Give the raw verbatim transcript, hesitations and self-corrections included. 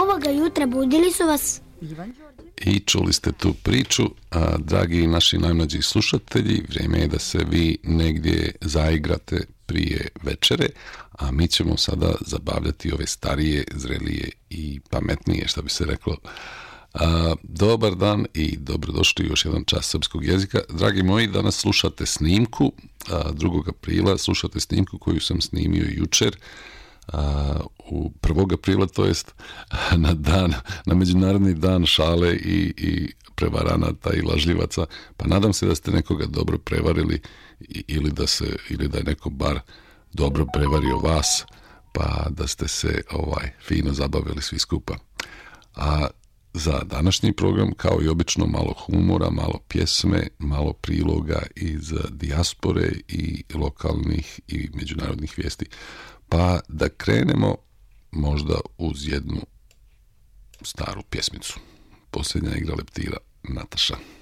ovoga jutra budili su vas Ivan Đorđe i čuli ste tu priču. A, dragi naši najmlađi slušatelji, vrijeme je da se vi negdje zaigrate prije večere, a mi ćemo sada zabavljati ove starije, zrelije i pametnije, što bi se reklo. A, dobar dan i dobrodošli u još jedan čas srpskog jezika. Dragi moji, danas slušate snimku, a, drugog aprila, slušate snimku koju sam snimio jučer, a, u prvog aprila, to jest na dan, na Međunarodni dan šale i, i prevaranata i lažljivaca, pa nadam se da ste nekoga dobro prevarili ili da se, ili da je neko bar dobro prevario vas, pa da ste se ovaj fino zabavili svi skupa. A za današnji program, kao i obično, malo humora, malo pjesme, malo priloga iz dijaspore i lokalnih i međunarodnih vijesti. Pa da krenemo možda uz jednu staru pjesmicu. Posljednja igra leptira, Nataša.